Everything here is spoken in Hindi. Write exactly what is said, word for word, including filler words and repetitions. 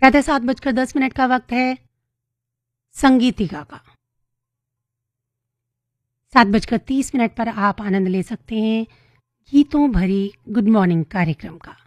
कहते सात बजकर दस मिनट का वक्त है संगीतिका का। सात बजकर तीस मिनट पर आप आनंद ले सकते हैं गीतों भरी गुड मॉर्निंग कार्यक्रम का।